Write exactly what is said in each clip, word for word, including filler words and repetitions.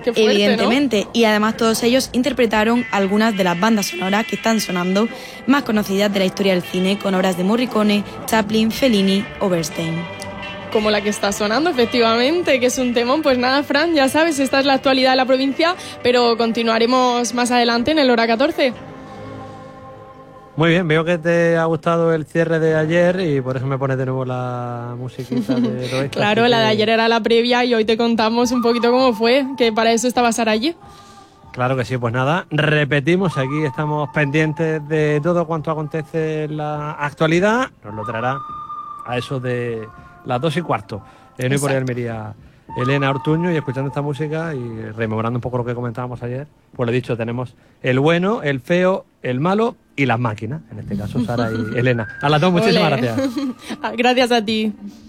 Qué fuerte, evidentemente, ¿no? Y además todos ellos interpretaron algunas de las bandas sonoras que están sonando más conocidas de la historia del cine, con obras de Morricone, Chaplin, Fellini o Bernstein. Como la que está sonando, efectivamente, que es un temón. Pues nada, Fran, ya sabes, esta es la actualidad de la provincia, pero continuaremos más adelante en el Hora catorce. Muy bien, veo que te ha gustado el cierre de ayer y por eso me pones de nuevo la musiquita de Oeste. Claro, la de ayer era la previa y hoy te contamos un poquito cómo fue, que para eso estaba Sara allí. Claro que sí, pues nada, repetimos, aquí estamos pendientes de todo cuanto acontece en la actualidad, nos lo traerá a eso de las dos y cuarto, en Hoy por Hoy Almería, Elena Ortuño, y escuchando esta música y rememorando un poco lo que comentábamos ayer, pues lo he dicho, tenemos el bueno, el feo, el malo y las máquinas, en este caso Sara y Elena. A las dos, muchísimas Olé. gracias. Gracias a ti.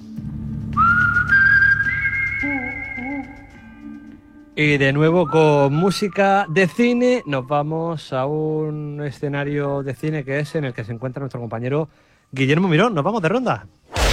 Y de nuevo con música de cine nos vamos a un escenario de cine que es en el que se encuentra nuestro compañero Guillermo Mirón. Nos vamos de ronda.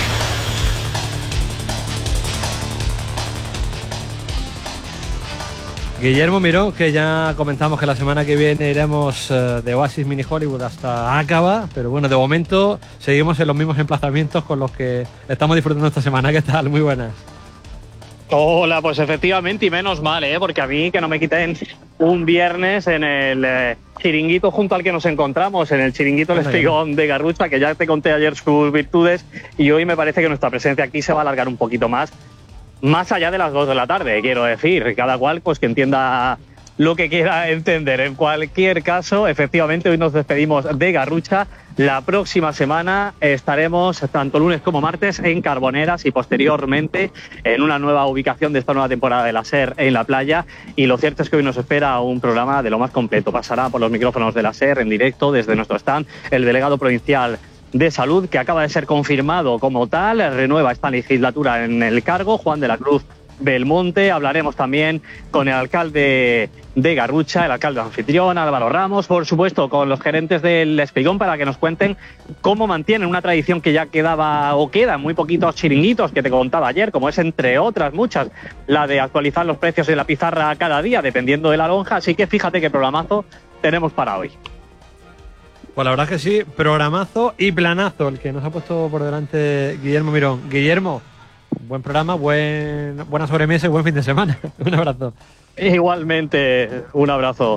Guillermo Mirón, que ya comentamos que la semana que viene iremos uh, de Oasis Mini Hollywood hasta Acaba, pero bueno, de momento seguimos en los mismos emplazamientos con los que estamos disfrutando esta semana. ¿Qué tal? Muy buenas. Hola, pues efectivamente, y menos mal, ¿eh? Porque a mí que no me quiten un viernes en el eh, chiringuito junto al que nos encontramos, en el chiringuito El Espigón de Garrucha, que ya te conté ayer sus virtudes, y hoy me parece que nuestra presencia aquí se va a alargar un poquito más, más allá de las dos de la tarde, quiero decir, cada cual pues que entienda lo que quiera entender. En cualquier caso, efectivamente, hoy nos despedimos de Garrucha. La próxima semana estaremos tanto lunes como martes en Carboneras y posteriormente en una nueva ubicación de esta nueva temporada de la SER en la playa. Y lo cierto es que hoy nos espera un programa de lo más completo. Pasará por los micrófonos de la SER en directo desde nuestro stand el delegado provincial de Salud, que acaba de ser confirmado como tal, renueva esta legislatura en el cargo, Juan de la Cruz Belmonte. Hablaremos también con el alcalde de Garrucha, el alcalde anfitrión, Álvaro Ramos, por supuesto, con los gerentes del Espigón para que nos cuenten cómo mantienen una tradición que ya quedaba o queda en muy poquitos chiringuitos que te contaba ayer, como es entre otras muchas, la de actualizar los precios de la pizarra cada día, dependiendo de la lonja. Así que fíjate qué programazo tenemos para hoy. Pues la verdad es que sí, programazo y planazo el que nos ha puesto por delante Guillermo Mirón. Guillermo, buen programa, buen, buena sobremesa y buen fin de semana. Un abrazo. Igualmente, un abrazo.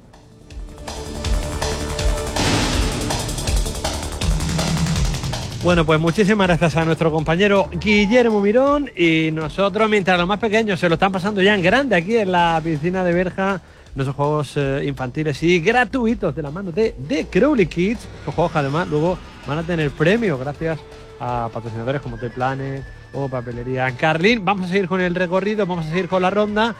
Bueno, pues muchísimas gracias a nuestro compañero Guillermo Mirón, y nosotros, mientras los más pequeños se lo están pasando ya en grande aquí en la piscina de Berja, nuestros juegos eh, infantiles y gratuitos de la mano de, de Crowley Kids, los juegos que además luego van a tener premio gracias a patrocinadores como The Planet o Papelería Carlin. Vamos a seguir con el recorrido, vamos a seguir con la ronda,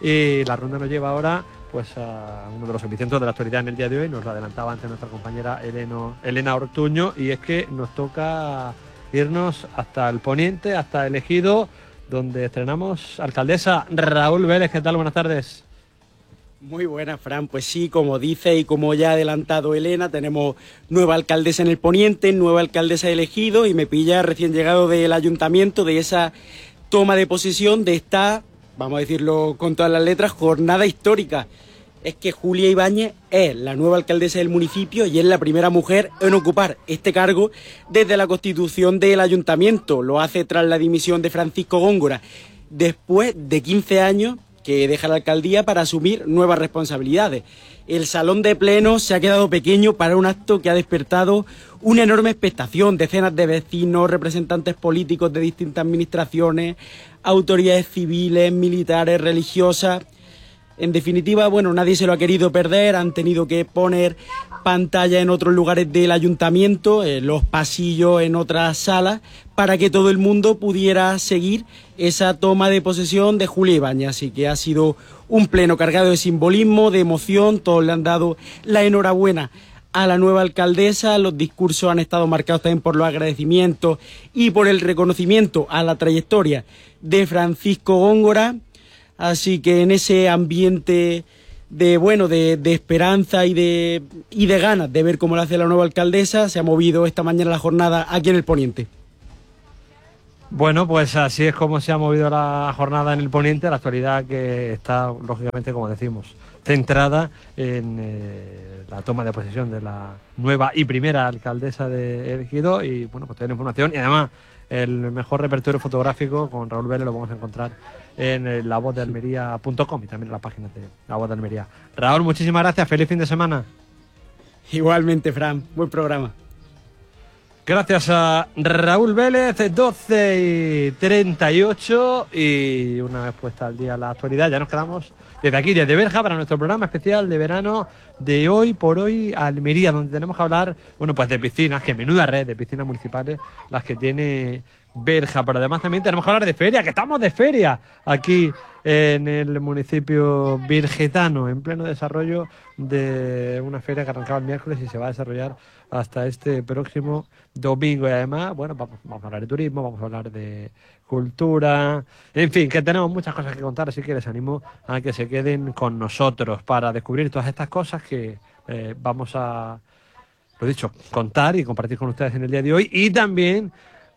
y la ronda nos lleva ahora pues a uno de los epicentros de la actualidad en el día de hoy. Nos lo adelantaba antes nuestra compañera Eleno, Elena Ortuño, y es que nos toca irnos hasta el poniente, hasta el Ejido, donde estrenamos alcaldesa. Raúl Vélez, ¿qué tal? Buenas tardes. Muy buena, Fran. Pues sí, como dice y como ya ha adelantado Elena, tenemos nueva alcaldesa en el Poniente, nueva alcaldesa del Ejido, y me pilla recién llegado del ayuntamiento, de esa toma de posesión de esta, vamos a decirlo con todas las letras, jornada histórica. Es que Julia Ibáñez es la nueva alcaldesa del municipio y es la primera mujer en ocupar este cargo desde la constitución del ayuntamiento. Lo hace tras la dimisión de Francisco Góngora, después de quince años que deja la alcaldía para asumir nuevas responsabilidades. El salón de pleno se ha quedado pequeño para un acto que ha despertado una enorme expectación. Decenas de vecinos, representantes políticos de distintas administraciones, autoridades civiles, militares, religiosas. En definitiva, bueno, nadie se lo ha querido perder. Han tenido que poner pantalla en otros lugares del ayuntamiento, en los pasillos, en otras salas, para que todo el mundo pudiera seguir esa toma de posesión de Julia Ibáñez. Así que ha sido un pleno cargado de simbolismo, de emoción. Todos le han dado la enhorabuena a la nueva alcaldesa. Los discursos han estado marcados también por los agradecimientos y por el reconocimiento a la trayectoria de Francisco Góngora. Así que en ese ambiente de bueno de, de esperanza y de y de ganas de ver cómo lo hace la nueva alcaldesa, se ha movido esta mañana la jornada aquí en el Poniente. Bueno, pues así es como se ha movido la jornada en el Poniente, la actualidad que está, lógicamente, como decimos, centrada en eh, la toma de posesión de la nueva y primera alcaldesa de El Ejido y, bueno, pues tener información y además el mejor repertorio fotográfico con Raúl Vélez lo vamos a encontrar en la voz de almería punto com y también en las páginas de La Voz de Almería. Raúl, muchísimas gracias, feliz fin de semana. Igualmente, Fran, buen programa. Gracias a Raúl Vélez, doce y treinta y ocho, y una vez puesta al día la actualidad, ya nos quedamos desde aquí, desde Berja, para nuestro programa especial de verano de Hoy por Hoy Almería, donde tenemos que hablar, bueno, pues de piscinas, que menuda red de piscinas municipales las que tiene Berja, pero además también tenemos que hablar de feria, que estamos de feria aquí en el municipio virgetano, en pleno desarrollo de una feria que arrancaba el miércoles y se va a desarrollar hasta este próximo domingo. Y además, bueno, vamos, vamos a hablar de turismo, vamos a hablar de cultura, en fin, que tenemos muchas cosas que contar, así que les animo a que se queden con nosotros para descubrir todas estas cosas que eh, vamos a, lo dicho, contar y compartir con ustedes en el día de hoy, y también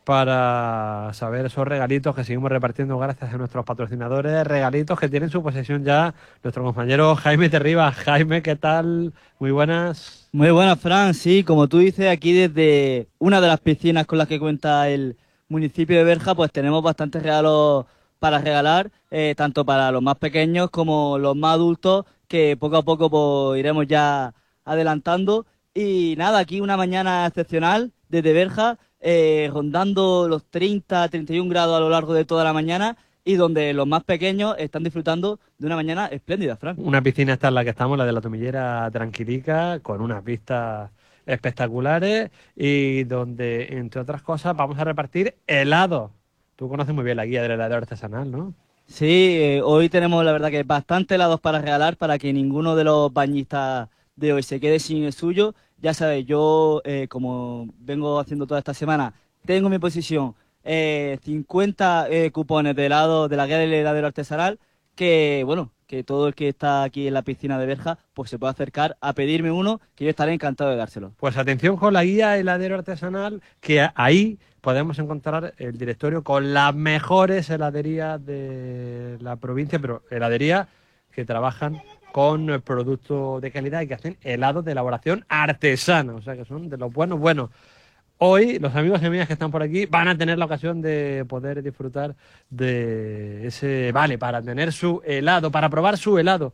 para saber esos regalitos que seguimos repartiendo gracias a nuestros patrocinadores, regalitos que tiene en su posesión ya nuestro compañero Jaime Terribas. Jaime, ¿qué tal? Muy buenas. Muy buenas, Fran. Sí, como tú dices, aquí desde una de las piscinas con las que cuenta el municipio de Berja, pues tenemos bastantes regalos para regalar, eh, tanto para los más pequeños como los más adultos, que poco a poco pues iremos ya adelantando. Y nada, aquí una mañana excepcional desde Berja, Eh, rondando los treinta, treinta y un grados a lo largo de toda la mañana, y donde los más pequeños están disfrutando de una mañana espléndida, Fran. Una piscina esta en la que estamos, la de la Tomillera Tranquilica, con unas vistas espectaculares y donde, entre otras cosas, vamos a repartir helados. Tú conoces muy bien la guía del helado artesanal, ¿no? Sí, eh, hoy tenemos la verdad que bastante helados para regalar, para que ninguno de los bañistas de hoy se quede sin el suyo. Ya sabéis, yo, eh, como vengo haciendo toda esta semana, tengo en mi posición eh, cincuenta eh, cupones de helado de la guía del heladero artesanal, que, bueno, que todo el que está aquí en la piscina de Berja, pues se puede acercar a pedirme uno, que yo estaré encantado de dárselo. Pues atención con la guía heladero artesanal, que ahí podemos encontrar el directorio con las mejores heladerías de la provincia, pero heladerías que trabajan con productos de calidad y que hacen helados de elaboración artesana, o sea que son de los buenos buenos. Hoy los amigos y amigas que están por aquí van a tener la ocasión de poder disfrutar de ese vale para tener su helado, para probar su helado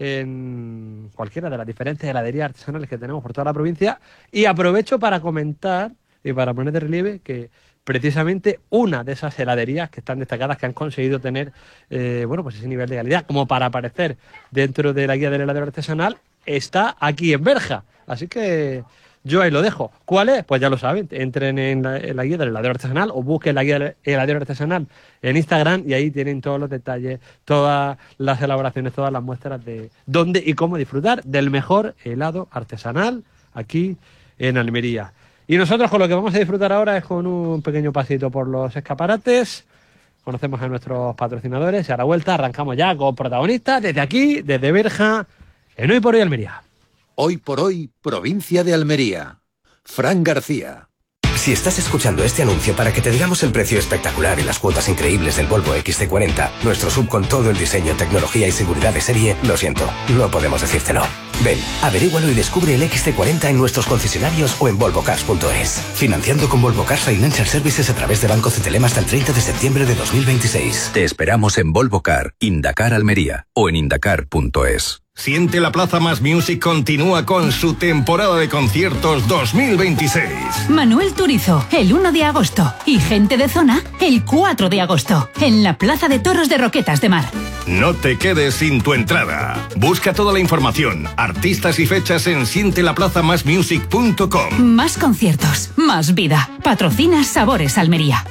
en cualquiera de las diferentes heladerías artesanales que tenemos por toda la provincia. Y aprovecho para comentar y para poner de relieve que precisamente una de esas heladerías que están destacadas, que han conseguido tener eh, bueno, pues ese nivel de calidad como para aparecer dentro de la guía del heladero artesanal, está aquí en Berja. Así que yo ahí lo dejo. ¿Cuál es? Pues ya lo saben, entren en la, en la guía del heladero artesanal o busquen la guía del heladero artesanal en Instagram y ahí tienen todos los detalles, todas las elaboraciones, todas las muestras de dónde y cómo disfrutar del mejor helado artesanal aquí en Almería. Y nosotros con lo que vamos a disfrutar ahora es con un pequeño pasito por los escaparates. Conocemos a nuestros patrocinadores y a la vuelta arrancamos ya con protagonistas desde aquí, desde Berja, en Hoy por Hoy Almería. Hoy por Hoy, provincia de Almería. Fran García. Si estás escuchando este anuncio para que te digamos el precio espectacular y las cuotas increíbles del Volvo equis ce cuarenta, nuestro sub con todo el diseño, tecnología y seguridad de serie, lo siento, no podemos decírtelo. Ven, averígualo y descubre el equis ce cuarenta en nuestros concesionarios o en volvo cars punto es. Financiando con Volvo Cars Financial Services a través de Banco Cetelem hasta el treinta de septiembre de dos mil veintiséis. Te esperamos en Volvo Car, Indacar Almería o en indacar punto es. Siente la Plaza Más Music continúa con su temporada de conciertos dos mil veintiséis. Manuel Turizo, el uno de agosto. Y Gente de Zona, el cuatro de agosto. En la Plaza de Toros de Roquetas de Mar. No te quedes sin tu entrada. Busca toda la información, artistas y fechas en siente la plaza más music punto com. Más conciertos, más vida. Patrocina Sabores Almería.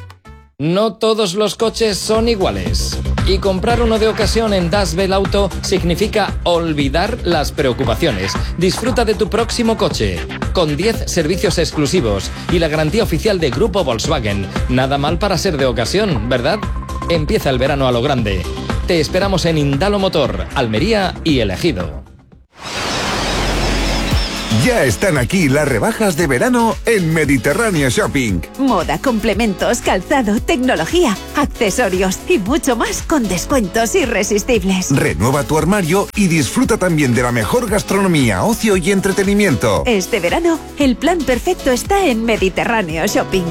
No todos los coches son iguales. Y comprar uno de ocasión en Das Bell Auto significa olvidar las preocupaciones. Disfruta de tu próximo coche, con diez servicios exclusivos y la garantía oficial de Grupo Volkswagen. Nada mal para ser de ocasión, ¿verdad? Empieza el verano a lo grande. Te esperamos en Indalo Motor, Almería y El Ejido. Ya están aquí las rebajas de verano en Mediterráneo Shopping. Moda, complementos, calzado, tecnología, accesorios y mucho más con descuentos irresistibles. Renueva tu armario y disfruta también de la mejor gastronomía, ocio y entretenimiento. Este verano, el plan perfecto está en Mediterráneo Shopping.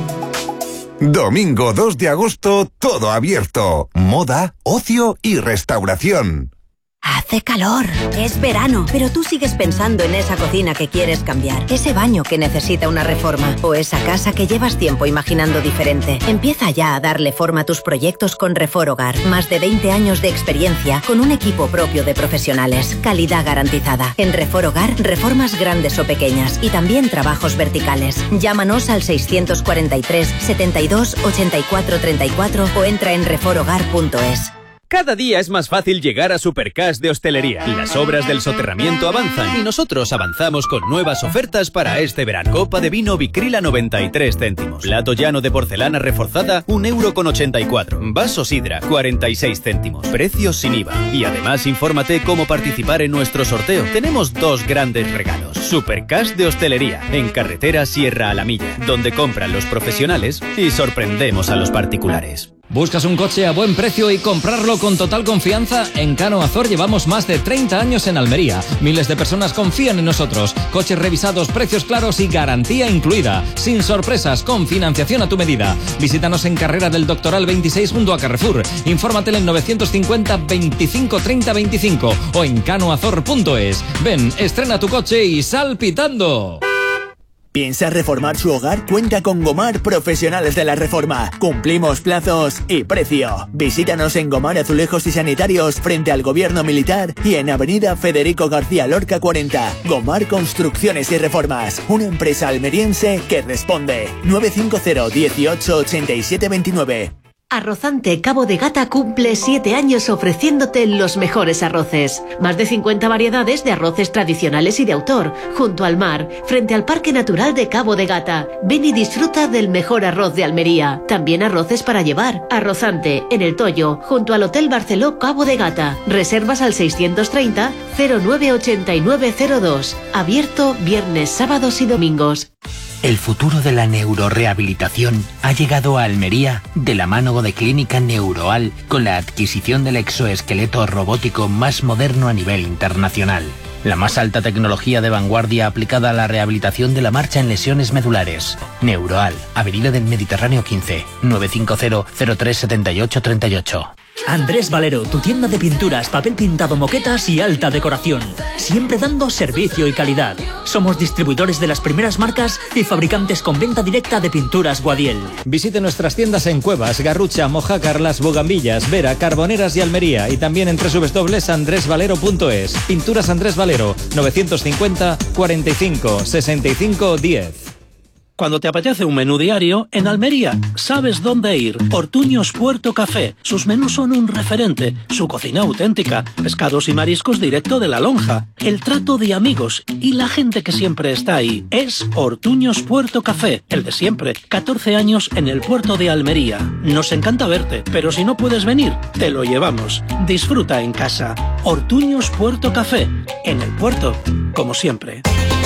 Domingo dos de agosto, todo abierto. Moda, ocio y restauración. Hace calor, es verano, pero tú sigues pensando en esa cocina que quieres cambiar, ese baño que necesita una reforma o esa casa que llevas tiempo imaginando diferente. Empieza ya a darle forma a tus proyectos con Refor Hogar. Más de veinte años de experiencia con un equipo propio de profesionales. Calidad garantizada. En Refor Hogar, reformas grandes o pequeñas y también trabajos verticales. Llámanos al seiscientos cuarenta y tres, setenta y dos, ochenta y cuatro treinta y cuatro o entra en refor hogar punto es. Cada día es más fácil llegar a Supercash de Hostelería. Las obras del soterramiento avanzan y nosotros avanzamos con nuevas ofertas para este verano. Copa de vino Vicrila a noventa y tres céntimos. Plato llano de porcelana reforzada un euro con ochenta y cuatro. Vaso sidra cuarenta y seis céntimos. Precios sin I V A. Y además infórmate cómo participar en nuestro sorteo. Tenemos dos grandes regalos. Supercash de Hostelería en carretera Sierra a la Milla, donde compran los profesionales y sorprendemos a los particulares. ¿Buscas un coche a buen precio y comprarlo con total confianza? En Cano Azor llevamos más de treinta años en Almería. Miles de personas confían en nosotros. Coches revisados, precios claros y garantía incluida. Sin sorpresas, con financiación a tu medida. Visítanos en Carrera del Doctoral veintiséis junto a Carrefour. Infórmate en novecientos cincuenta, veinticinco, treinta, veinticinco o en cano azor punto es. Ven, estrena tu coche y sal pitando. ¿Piensa reformar su hogar? Cuenta con Gomar Profesionales de la Reforma. Cumplimos plazos y precio. Visítanos en Gomar Azulejos y Sanitarios frente al Gobierno Militar y en Avenida Federico García Lorca cuarenta. Gomar Construcciones y Reformas. Una empresa almeriense que responde. nueve cinco cero, dieciocho, ochenta y siete veintinueve. Arrozante Cabo de Gata cumple siete años ofreciéndote los mejores arroces. Más de cincuenta variedades de arroces tradicionales y de autor, junto al mar, frente al Parque Natural de Cabo de Gata. Ven y disfruta del mejor arroz de Almería. También arroces para llevar. Arrozante, en El Toyo, junto al Hotel Barceló Cabo de Gata. Reservas al seiscientos treinta, cero nueve ochenta y nueve cero dos. Abierto viernes, sábados y domingos. El futuro de la neurorehabilitación ha llegado a Almería de la mano de Clínica Neuroal con la adquisición del exoesqueleto robótico más moderno a nivel internacional. La más alta tecnología de vanguardia aplicada a la rehabilitación de la marcha en lesiones medulares. Neuroal, Avenida del Mediterráneo quince, nueve cinco cero, cero tres siete ocho tres ocho. Andrés Valero, tu tienda de pinturas, papel pintado, moquetas y alta decoración. Siempre dando servicio y calidad. Somos distribuidores de las primeras marcas y fabricantes con venta directa de pinturas Guadiel. Visite nuestras tiendas en Cuevas, Garrucha, Mojácar, Las Bogambillas, Vera, Carboneras y Almería. Y también en doble u doble u doble u punto andrés valero punto es. Pinturas Andrés Valero, novecientos cincuenta, cuarenta y cinco, sesenta y cinco, diez. Cuando te apetece un menú diario, en Almería sabes dónde ir. Ortuños Puerto Café. Sus menús son un referente. Su cocina auténtica. Pescados y mariscos directo de la lonja. El trato de amigos y la gente que siempre está ahí. Es Ortuños Puerto Café. El de siempre. catorce años en el puerto de Almería. Nos encanta verte, pero si no puedes venir, te lo llevamos. Disfruta en casa. Ortuños Puerto Café. En el puerto, como siempre.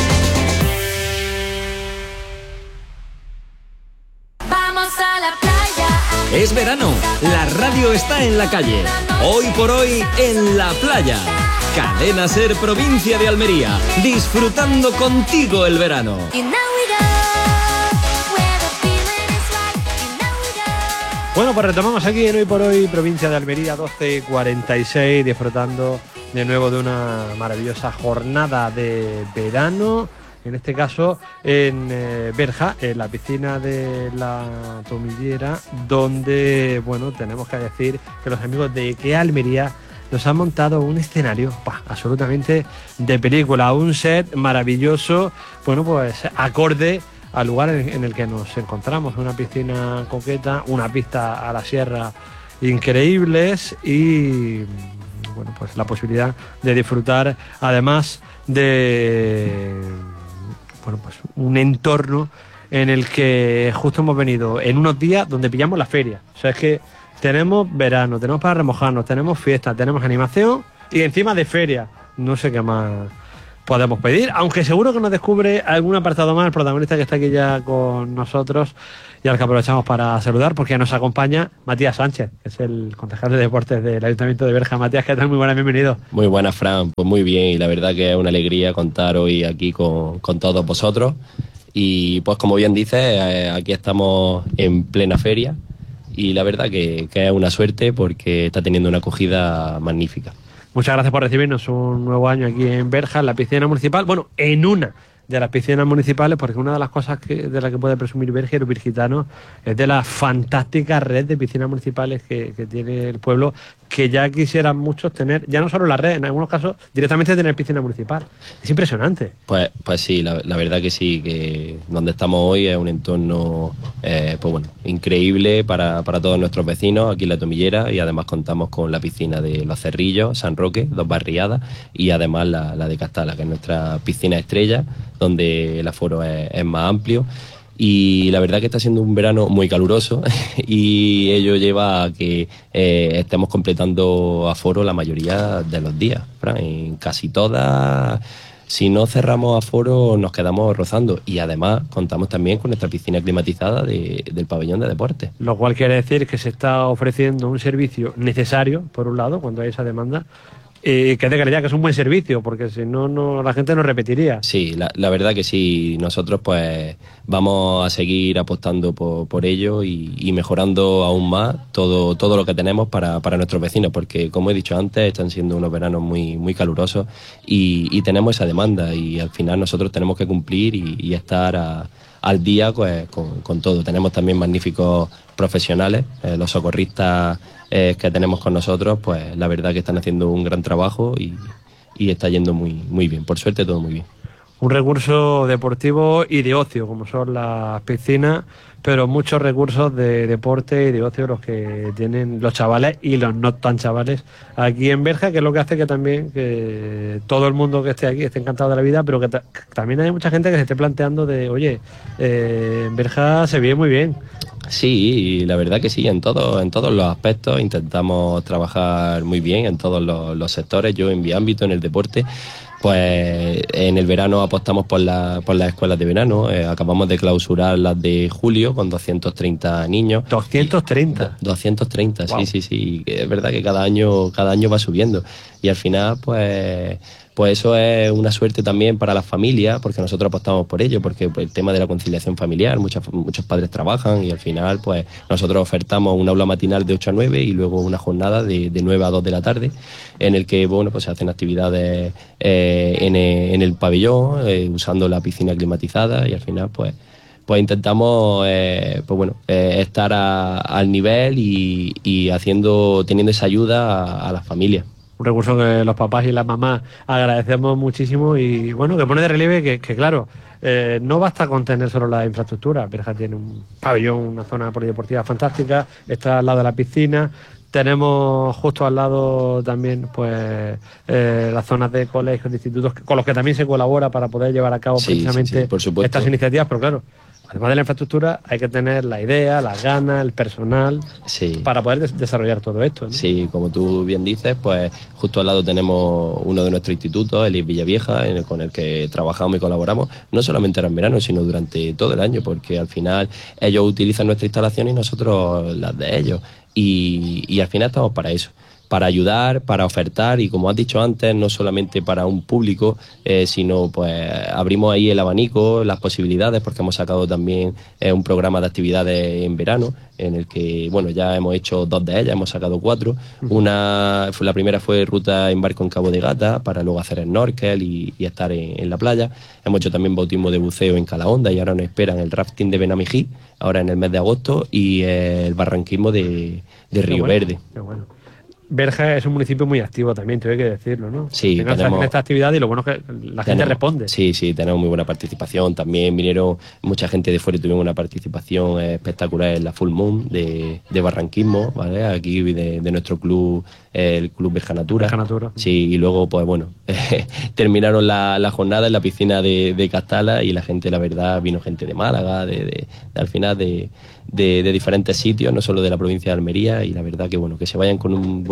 Es verano, la radio está en la calle. Hoy por hoy, en la playa. Cadena Ser, provincia de Almería. Disfrutando contigo el verano. Bueno, pues retomamos aquí en Hoy por Hoy, provincia de Almería, doce cuarenta y seis, disfrutando de nuevo de una maravillosa jornada de verano. En este caso en eh, Berja, en la piscina de la Tomillera, donde, bueno, tenemos que decir que los amigos de IKEA Almería nos han montado un escenario bah, absolutamente de película, un set maravilloso, bueno, pues acorde al lugar en, en el que nos encontramos, una piscina coqueta, una pista a la sierra increíbles y, bueno, pues la posibilidad de disfrutar además de... bueno, pues un entorno en el que justo hemos venido en unos días donde pillamos la feria. O sea, es que tenemos verano, tenemos para remojarnos, tenemos fiesta, tenemos animación y encima de feria. No sé qué más podemos pedir, aunque seguro que nos descubre algún apartado más, el protagonista que está aquí ya con nosotros y al que aprovechamos para saludar porque nos acompaña Matías Sánchez, que es el concejal de deportes del Ayuntamiento de Berja. Matías, ¿qué tal? Muy buenas, bienvenido. Muy buenas, Fran, pues muy bien, y la verdad que es una alegría contar hoy aquí con, con todos vosotros. Y pues como bien dices, eh, aquí estamos en plena feria y la verdad que, que es una suerte porque está teniendo una acogida magnífica. Muchas gracias por recibirnos un nuevo año aquí en Berja, en la piscina municipal, bueno, en una de las piscinas municipales, porque una de las cosas que, de las que puede presumir Berja y los virgitanos es de la fantástica red de piscinas municipales que, que tiene el pueblo, que ya quisieran muchos tener, ya no solo la red, en algunos casos directamente tener piscina municipal. Es impresionante. Pues, pues sí, la, la verdad que sí, que donde estamos hoy es un entorno eh, pues bueno, increíble para, para todos nuestros vecinos aquí en La Tomillera, y además contamos con la piscina de Los Cerrillos, San Roque, dos barriadas, y además la, la de Castala, que es nuestra piscina estrella, donde el aforo es, es más amplio. Y la verdad que está siendo un verano muy caluroso y ello lleva a que eh, estemos completando aforo la mayoría de los días, Fran, en casi todas. Si no cerramos aforo nos quedamos rozando, y además contamos también con nuestra piscina climatizada de, del pabellón de deportes. Lo cual quiere decir que se está ofreciendo un servicio necesario, por un lado, cuando hay esa demanda, Eh, que es de calidad, que es un buen servicio, porque si no, no la gente no repetiría. Sí, la, la verdad que sí, nosotros pues vamos a seguir apostando por, por ello y, y mejorando aún más todo, todo lo que tenemos para, para nuestros vecinos, porque como he dicho antes, están siendo unos veranos muy, muy calurosos y, y tenemos esa demanda, y al final nosotros tenemos que cumplir y, y estar a, al día pues, con, con todo. Tenemos también magníficos profesionales, eh, los socorristas eh, que tenemos con nosotros, pues la verdad que están haciendo un gran trabajo y, y está yendo muy, muy bien, por suerte todo muy bien. Un recurso deportivo y de ocio, como son las piscinas, pero muchos recursos de deporte y de ocio los que tienen los chavales y los no tan chavales aquí en Berja, que es lo que hace que también que todo el mundo que esté aquí esté encantado de la vida, pero que, ta que también hay mucha gente que se esté planteando de, oye, eh, en Berja se vive muy bien. Sí, y la verdad que sí, en todo, en todos los aspectos intentamos trabajar muy bien en todos los, los sectores. Yo en mi ámbito, en el deporte, pues en el verano apostamos por, la, por las escuelas de verano. Eh, acabamos de clausurar las de julio con doscientos treinta niños. ¿doscientos treinta? doscientos treinta, Wow. sí, sí, sí. Es verdad que cada año, cada año va subiendo. Y al final, pues... Pues eso es una suerte también para las familias, porque nosotros apostamos por ello, porque el tema de la conciliación familiar, muchos, muchos padres trabajan y al final pues nosotros ofertamos un aula matinal de ocho a nueve y luego una jornada de, de nueve a dos de la tarde, en el que bueno pues se hacen actividades eh, en, en el pabellón, eh, usando la piscina climatizada, y al final pues pues intentamos eh, pues bueno eh, estar a, al nivel y, y haciendo teniendo esa ayuda a, a las familias. Un recurso que los papás y las mamás agradecemos muchísimo, y bueno, que pone de relieve que, que claro, eh, no basta con tener solo la infraestructura. Berja tiene un pabellón, una zona polideportiva fantástica, está al lado de la piscina, tenemos justo al lado también pues eh, las zonas de colegios, de institutos, con los que también se colabora para poder llevar a cabo Sí, precisamente sí, sí, por supuesto. estas iniciativas, pero claro, además de la infraestructura hay que tener la idea, las ganas, el personal Sí. para poder des desarrollar todo esto, ¿no? Sí, como tú bien dices, pues justo al lado tenemos uno de nuestros institutos, el I E S Villavieja, en el, con el que trabajamos y colaboramos, no solamente ahora en verano, sino durante todo el año, porque al final ellos utilizan nuestra instalación y nosotros las de ellos. Y, y al final estamos para eso, para ayudar, para ofertar, y como has dicho antes, no solamente para un público, eh, sino pues abrimos ahí el abanico, las posibilidades, porque hemos sacado también eh, un programa de actividades en verano, en el que bueno ya hemos hecho dos de ellas, hemos sacado cuatro. Una fue, la primera fue ruta en barco en Cabo de Gata, para luego hacer snorkel y, y estar en, en la playa. Hemos hecho también bautismo de buceo en Calahonda, y ahora nos esperan el rafting de Benamijí, ahora en el mes de agosto, y eh, el barranquismo de, de Río Qué bueno, Verde. qué bueno. Berja es un municipio muy activo también, tengo que decirlo, ¿no? Sí, Tenemos tenemos- esta actividad y lo bueno es que la gente Tenemos- responde. Sí, sí, tenemos muy buena participación. También vinieron mucha gente de fuera y tuvimos una participación eh, espectacular en la Full Moon de, de barranquismo, ¿vale? Aquí de, de nuestro club, eh, el Club Berja Natura. Berja Natura. Sí, y luego, pues bueno, terminaron la, la jornada en la piscina de, de Castala, y la gente, la verdad, vino gente de Málaga, de, de, de al final de, de, de diferentes sitios, no solo de la provincia de Almería, y la verdad que bueno, que se vayan con un buen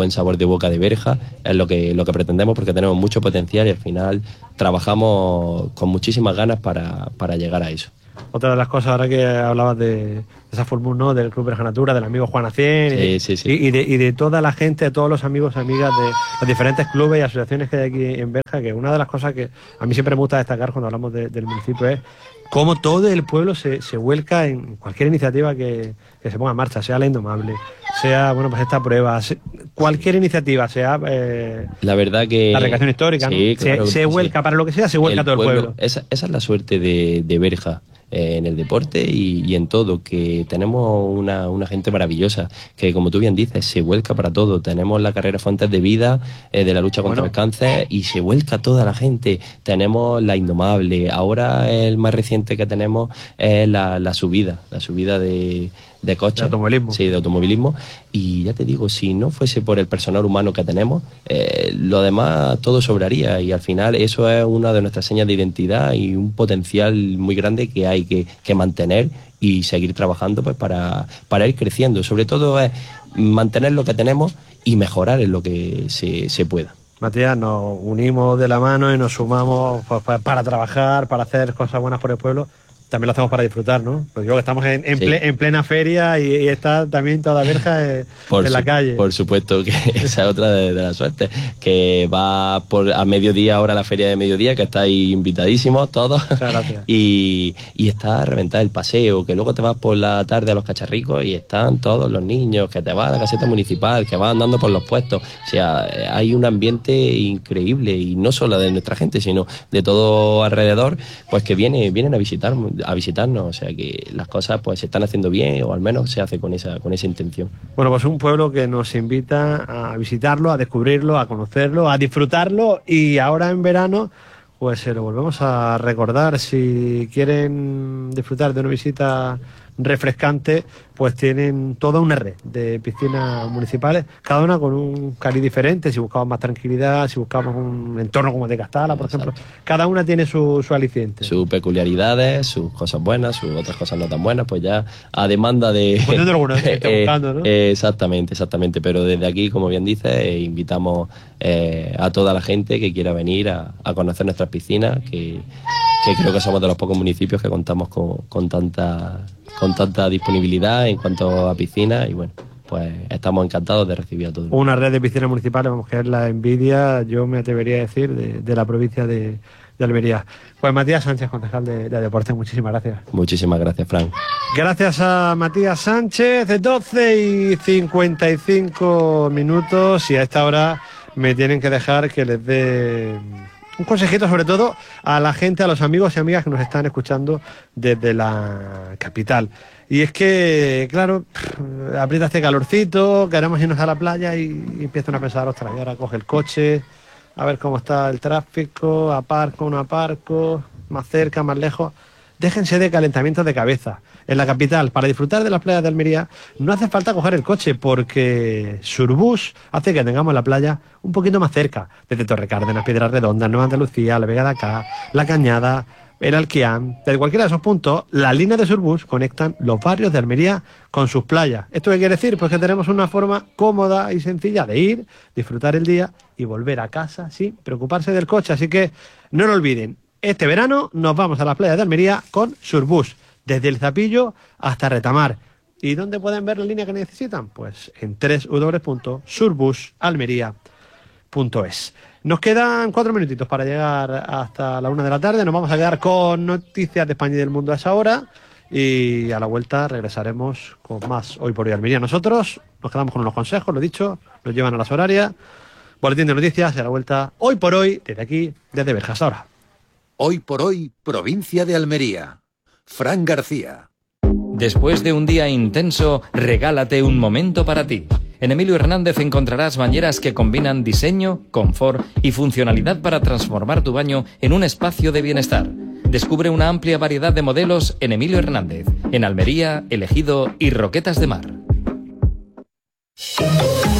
buen sabor de boca de Berja, es lo que, lo que pretendemos, porque tenemos mucho potencial y al final trabajamos con muchísimas ganas para, para llegar a eso. Otra de las cosas, ahora que hablabas de, de esa Fórmula uno, del Club Berja Natura, del amigo Juan Acien, sí, y, sí, sí. Y, y, de, y de toda la gente, de todos los amigos y amigas de los diferentes clubes y asociaciones que hay aquí en Berja, que una de las cosas que a mí siempre me gusta destacar cuando hablamos de, del municipio es cómo todo el pueblo se, se vuelca en cualquier iniciativa que, que se ponga en marcha, sea la Indomable, sea, bueno, pues esta prueba, se, cualquier iniciativa, sea eh, la verdad que la recreación histórica, sí, ¿no? claro, se, se vuelca, sí. Para lo que sea, se vuelca el todo pueblo, el pueblo. Esa, esa es la suerte de, de Berja. En el deporte y, y en todo, que tenemos una, una gente maravillosa, que como tú bien dices, se vuelca para todo. Tenemos la carrera Fuentes de Vida, eh, de la lucha contra bueno. el cáncer, y se vuelca toda la gente. Tenemos la Indomable, ahora el más reciente que tenemos es la, la subida, la subida de, de coches. De automovilismo. Sí, de automovilismo. Y ya te digo, si no fuese por el personal humano que tenemos, eh, lo demás todo sobraría, y al final eso es una de nuestras señas de identidad y un potencial muy grande que hay que, que mantener y seguir trabajando pues para, para ir creciendo. Sobre todo es mantener lo que tenemos y mejorar en lo que se, se pueda. Matías, nos unimos de la mano y nos sumamos pues, para trabajar, para hacer cosas buenas por el pueblo. También lo hacemos para disfrutar, ¿no? Pues digo que estamos en, en, sí. ple, en plena feria y, y está también toda Berja eh, en su, la calle. Por supuesto que esa es otra de, de la suerte, que va por a mediodía, ahora la feria de mediodía, que estáis invitadísimos todos. Muchas gracias. Y, y está a reventar el paseo, que luego te vas por la tarde a los Cacharricos y están todos los niños, que te vas a la caseta municipal, que vas andando por los puestos. O sea, hay un ambiente increíble, y no solo de nuestra gente, sino de todo alrededor, pues que viene, vienen a visitar a visitarnos, o sea que las cosas pues se están haciendo bien, o al menos se hace con esa con esa intención. Bueno, pues un pueblo que nos invita a visitarlo, a descubrirlo, a conocerlo, a disfrutarlo, y ahora en verano pues se lo volvemos a recordar. Si quieren disfrutar de una visita refrescante, pues tienen toda una red de piscinas municipales, cada una con un cariz diferente. Si buscamos más tranquilidad, si buscamos un entorno como el de Castala, por Exacto. ejemplo, cada una tiene su, su aliciente. Sus peculiaridades, sus cosas buenas, sus otras cosas no tan buenas, pues ya a demanda de... Pues de alguna que esté buscando, ¿no? Eh, exactamente, exactamente, pero desde aquí, como bien dices, eh, invitamos eh, a toda la gente que quiera venir a, a conocer nuestras piscinas, que, que creo que somos de los pocos municipios que contamos con, con tanta... con tanta disponibilidad en cuanto a piscinas, y bueno, pues estamos encantados de recibir a todos. Una red de piscinas municipales, vamos, que es la envidia, yo me atrevería a decir, de, de la provincia de, de Almería. Pues Matías Sánchez, concejal de, de Deportes, muchísimas gracias. Muchísimas gracias, Fran. Gracias a Matías Sánchez, doce y cincuenta y cinco minutos, y a esta hora me tienen que dejar que les dé un consejito, sobre todo a la gente, a los amigos y amigas que nos están escuchando desde la capital. Y es que, claro, aprieta este calorcito, queremos irnos a la playa y, y empiezan a pensar, ostras, y ahora coge el coche, a ver cómo está el tráfico, aparco, no aparco, más cerca, más lejos. Déjense de calentamientos de cabeza. En la capital, para disfrutar de las playas de Almería, no hace falta coger el coche, porque Surbus hace que tengamos la playa un poquito más cerca. Desde Torrecárdenas, Piedras Redondas, Nueva Andalucía, La Vega de Acá, La Cañada, el Alquián. Desde cualquiera de esos puntos, las líneas de Surbus conectan los barrios de Almería con sus playas. ¿Esto qué quiere decir? Pues que tenemos una forma cómoda y sencilla de ir, disfrutar el día y volver a casa sin preocuparse del coche. Así que no lo olviden. Este verano nos vamos a las playas de Almería con Surbus, desde El Zapillo hasta Retamar. ¿Y dónde pueden ver la línea que necesitan? Pues en doble u doble u doble u punto surbus almería punto es. Nos quedan cuatro minutitos para llegar hasta la una de la tarde. Nos vamos a quedar con noticias de España y del mundo a esa hora, y a la vuelta regresaremos con más Hoy por Hoy Almería. Nosotros nos quedamos con unos consejos, lo dicho, nos llevan a las horarias. Boletín de noticias y a la vuelta Hoy por Hoy desde aquí, desde Berja. Hasta ahora. Hoy por Hoy, provincia de Almería. Fran García. Después de un día intenso, regálate un momento para ti. En Emilio Hernández encontrarás bañeras que combinan diseño, confort y funcionalidad para transformar tu baño en un espacio de bienestar. Descubre una amplia variedad de modelos en Emilio Hernández, en Almería, El Ejido y Roquetas de Mar.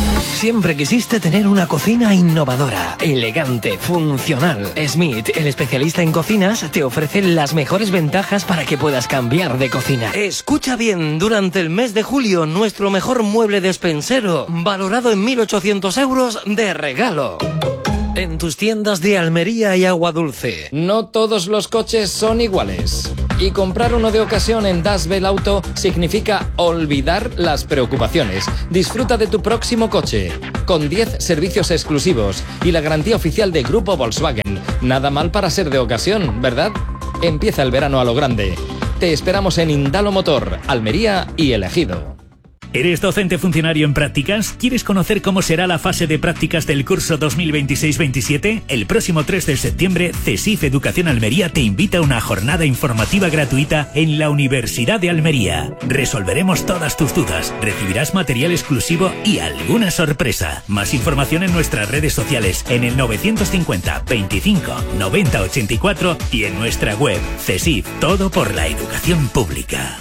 Siempre quisiste tener una cocina innovadora, elegante, funcional. Smith, el especialista en cocinas, te ofrece las mejores ventajas para que puedas cambiar de cocina. Escucha bien, durante el mes de julio, nuestro mejor mueble despensero, valorado en mil ochocientos euros de regalo. En tus tiendas de Almería y Agua Dulce. No todos los coches son iguales. Y comprar uno de ocasión en Das Bell Auto significa olvidar las preocupaciones. Disfruta de tu próximo coche, con diez servicios exclusivos y la garantía oficial de Grupo Volkswagen. Nada mal para ser de ocasión, ¿verdad? Empieza el verano a lo grande. Te esperamos en Indalo Motor, Almería y El Ejido. ¿Eres docente funcionario en prácticas? ¿Quieres conocer cómo será la fase de prácticas del curso dos mil veintiséis veintisiete? El próximo tres de septiembre, CESIF Educación Almería te invita a una jornada informativa gratuita en la Universidad de Almería. Resolveremos todas tus dudas, recibirás material exclusivo y alguna sorpresa. Más información en nuestras redes sociales, en el novecientos cincuenta veinticinco noventa ochenta y cuatro y en nuestra web. CESIF, todo por la educación pública.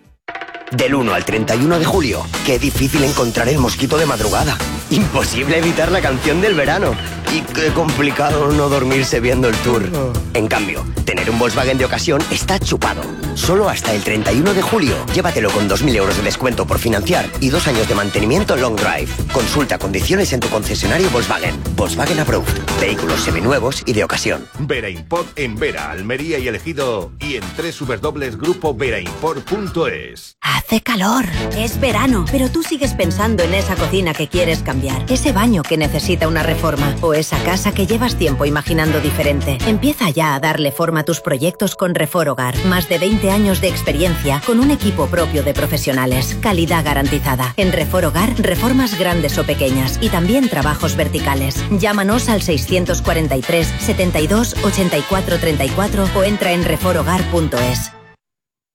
Del uno al treinta y uno de julio, qué difícil encontrar el mosquito de madrugada. Imposible evitar la canción del verano. Y qué complicado no dormirse viendo el tour. En cambio, tener un Volkswagen de ocasión está chupado. Solo hasta el treinta y uno de julio. Llévatelo con dos mil euros de descuento por financiar y dos años de mantenimiento long drive. Consulta condiciones en tu concesionario Volkswagen. Volkswagen Approved. Vehículos seminuevos y de ocasión. Vera Import en Vera, Almería y El Ejido y en doble u doble u doble u punto grupo vera import punto es. Hace calor, es verano, pero tú sigues pensando en esa cocina que quieres cambiar, ese baño que necesita una reforma o esa casa que llevas tiempo imaginando diferente. Empieza ya a darle forma a tus proyectos con Refor Hogar. Más de veinte años de experiencia con un equipo propio de profesionales. Calidad garantizada. En Refor Hogar, reformas grandes o pequeñas y también trabajos verticales. Llámanos al seiscientos cuarenta y tres setenta y dos ochenta y cuatro treinta y cuatro o entra en refor hogar punto es.